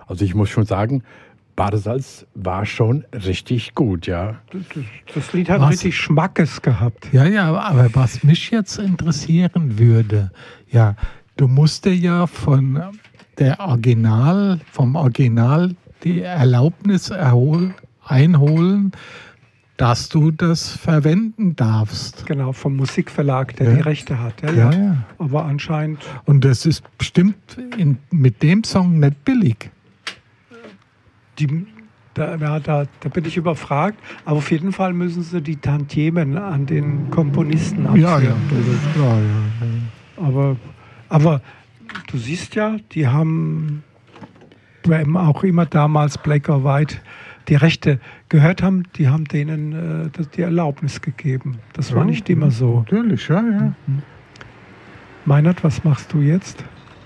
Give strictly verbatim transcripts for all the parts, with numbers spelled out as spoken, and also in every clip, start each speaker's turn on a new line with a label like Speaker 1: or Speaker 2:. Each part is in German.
Speaker 1: Also ich muss schon sagen, Badesalz war schon richtig gut, ja.
Speaker 2: Das, das Lied hat
Speaker 3: Was?
Speaker 2: richtig Schmackes gehabt.
Speaker 3: Ja, ja, aber was mich jetzt interessieren würde, ja, du musst dir ja von der Original, vom Original die Erlaubnis erhol, einholen, dass du das verwenden darfst.
Speaker 2: Genau, vom Musikverlag, der
Speaker 3: Ja.
Speaker 2: die Rechte hat. Ja,
Speaker 3: Ja,
Speaker 2: ja.
Speaker 3: ja.
Speaker 2: Aber anscheinend,
Speaker 3: Und das ist bestimmt in, mit dem Song nicht billig.
Speaker 2: die, da, ja, da, da bin ich überfragt. Aber auf jeden Fall müssen sie die Tantiemen an den Komponisten abführen.
Speaker 3: Ja, ja, das ist klar. Ja.
Speaker 2: Aber, aber du siehst ja, die haben wem auch immer damals Black or White die Rechte gehört haben, die haben denen äh, das, die Erlaubnis gegeben. Das war
Speaker 3: Ja,
Speaker 2: nicht immer so.
Speaker 3: Natürlich, ja, ja.
Speaker 2: Meinert, was machst du jetzt?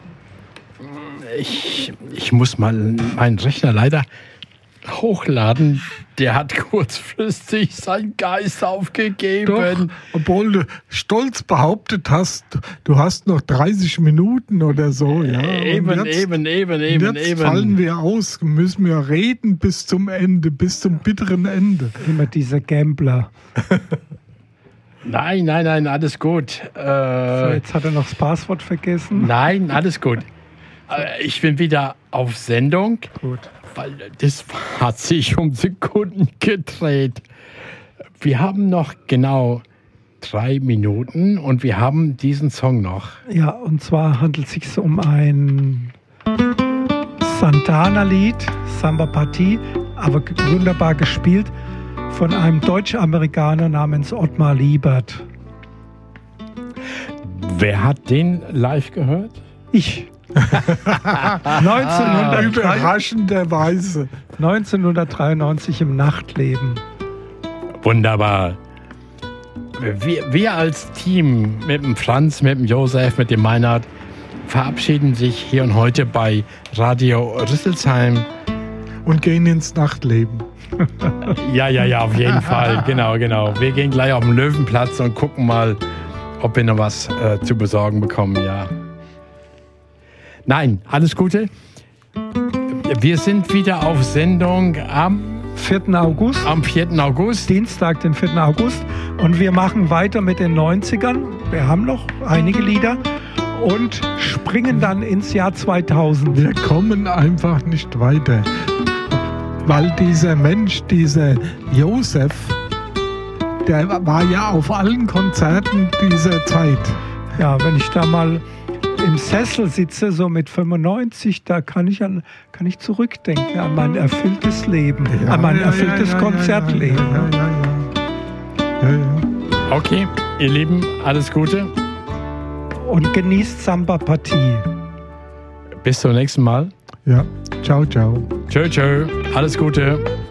Speaker 1: Ich, ich muss mal meinen Rechner leider hochladen. Der hat kurzfristig seinen Geist aufgegeben.
Speaker 3: Doch, obwohl du stolz behauptet hast, du hast noch dreißig Minuten oder so. Ja.
Speaker 1: Eben,
Speaker 3: Und jetzt,
Speaker 1: eben, eben, eben,
Speaker 3: jetzt
Speaker 1: eben.
Speaker 3: fallen wir aus, müssen wir reden bis zum Ende, bis zum bitteren Ende.
Speaker 2: Immer diese Gambler.
Speaker 1: Nein, nein, nein, alles gut.
Speaker 2: So,
Speaker 1: Äh,
Speaker 2: jetzt hat er noch das Passwort vergessen.
Speaker 1: nein, alles gut. Äh, Ich bin wieder auf Sendung,
Speaker 2: Gut.
Speaker 1: weil das hat sich um Sekunden gedreht. Wir haben noch genau drei Minuten und wir haben diesen Song noch.
Speaker 2: Ja, und zwar handelt es sich um ein Santana-Lied, Samba Partie, aber g- wunderbar gespielt von einem Deutsch-Amerikaner namens Ottmar Liebert.
Speaker 1: Wer hat den live gehört?
Speaker 2: Ich. neunzehnhundertdrei
Speaker 3: Überraschenderweise.
Speaker 2: neunzehnhundertdreiundneunzig im Nachtleben.
Speaker 1: Wunderbar. Wir, wir als Team mit dem Franz, mit dem Josef, mit dem Meinhard verabschieden sich hier und heute bei Radio Rüsselsheim.
Speaker 3: Und gehen ins Nachtleben.
Speaker 1: Ja, ja, ja, auf jeden Fall. Genau, genau. Wir gehen gleich auf den Löwenplatz und gucken mal, ob wir noch was äh, zu besorgen bekommen. Ja. Nein, alles Gute. Wir sind wieder auf Sendung am,
Speaker 2: vierten August,
Speaker 1: am vierten August.
Speaker 2: Dienstag, den vierten August. Und wir machen weiter mit den neunzigern. Wir haben noch einige Lieder. Und springen dann ins Jahr zweitausend.
Speaker 3: Wir kommen einfach nicht weiter. Weil dieser Mensch, dieser Josef, der war ja auf allen Konzerten dieser Zeit.
Speaker 2: Ja, wenn ich da mal im Sessel sitze, so mit fünfundneunzig, da kann ich, an, kann ich zurückdenken an mein erfülltes Leben,
Speaker 3: Ja,
Speaker 2: an mein
Speaker 3: ja,
Speaker 2: erfülltes
Speaker 3: ja, ja,
Speaker 2: Konzertleben.
Speaker 3: Ja, ja, ja. ja, ja.
Speaker 1: Okay, ihr Lieben, alles Gute.
Speaker 2: Und genießt Samba Partie.
Speaker 1: Bis zum nächsten Mal.
Speaker 3: ja. Ciao, ciao.
Speaker 1: Tschö, tschö. Alles Gute.